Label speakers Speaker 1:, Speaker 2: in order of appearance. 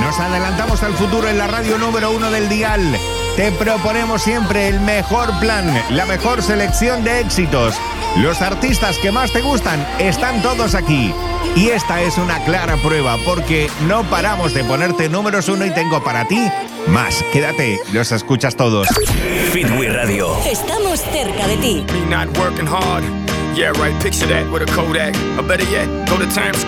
Speaker 1: Nos adelantamos al futuro en la radio número 1 del dial. Te proponemos siempre el mejor plan, la mejor selección de éxitos. Los artistas que más te gustan están todos aquí. Y esta es una clara prueba, porque no paramos de ponerte números 1 y tengo para ti más. Quédate, los escuchas todos.
Speaker 2: Fitwi Radio.
Speaker 3: Estamos cerca de ti.
Speaker 4: Me not working hard. Yeah, right, picture that with a Kodak. Or better yet, go to Times